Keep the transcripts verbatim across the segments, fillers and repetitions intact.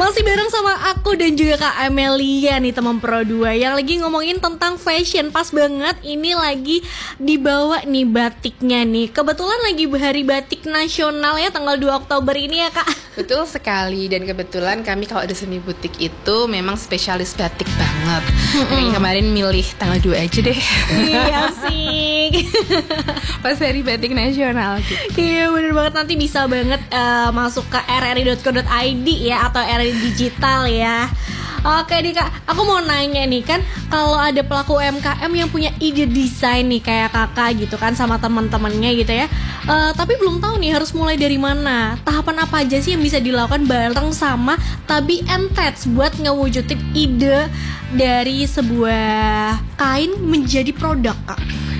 Masih bareng sama aku dan juga Kak Amelia nih, teman Pro dua yang lagi ngomongin tentang fashion. Pas banget ini lagi dibawa nih batiknya nih. Kebetulan lagi hari batik nasional ya, tanggal dua Oktober ini ya Kak. Betul sekali, dan kebetulan kami kalau ada seni butik itu memang spesialis batik banget. Makanya kemarin milih tanggal dua aja deh. Iya sih. Pas hari batik nasional gitu. Iya bener banget, nanti bisa banget uh, masuk ke r r i dot co dot i d ya, atau R R I Digital ya. Oke nih Kak, aku mau nanya nih, kan kalau ada pelaku U M K M yang punya ide desain nih kayak kakak gitu kan sama teman-temannya gitu ya, uh, tapi belum tahu nih harus mulai dari mana. Tahapan apa aja sih yang bisa dilakukan bareng sama Tabi and Tats buat ngewujudin ide dari sebuah kain menjadi produk Kak?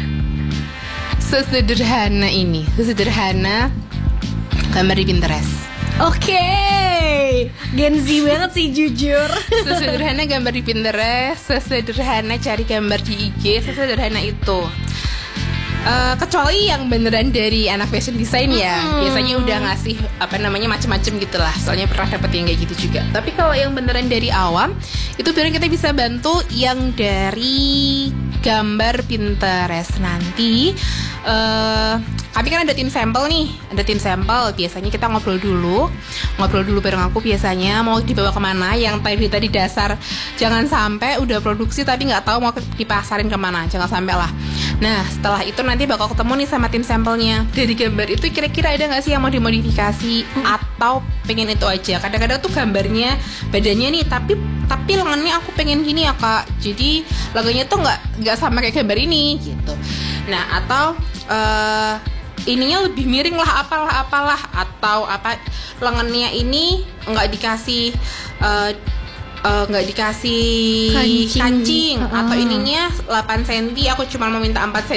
Sesederhana ini, sesederhana gambar di Pinterest. Oke, okay. Gen Z banget sih jujur. Sesederhana gambar di Pinterest, sesederhana cari gambar di I G, sesederhana itu. Uh, kecuali yang beneran dari anak fashion design ya, hmm. biasanya udah ngasih apa namanya macem-macem gitulah. Soalnya pernah dapet yang kayak gitu juga. Tapi kalau yang beneran dari awam, itu biasanya kita bisa bantu yang dari gambar Pinterest. Nanti uh, kami kan ada tim sampel nih, ada tim sampel. Biasanya kita ngobrol dulu, ngobrol dulu bareng aku. Biasanya mau dibawa kemana, yang tadi tadi dasar jangan sampai udah produksi tapi nggak tahu mau dipasarin kemana, jangan sampai lah. Nah setelah itu nanti bakal ketemu nih sama tim sampelnya. Dari gambar itu kira-kira ada nggak sih yang mau dimodifikasi hmm. atau pengen itu aja. Kadang-kadang tuh gambarnya badannya nih, tapi tapi lengannya aku pengen gini ya Kak. Jadi lengannya tuh nggak nggak sama kayak gambar ini gitu. Nah atau uh, ininya lebih miring lah, apalah apalah atau apa lengannya ini nggak dikasih uh, nggak uh, dikasih kancing, kancing. Uh-uh. Atau ininya delapan sentimeter, aku cuma mau minta empat sentimeter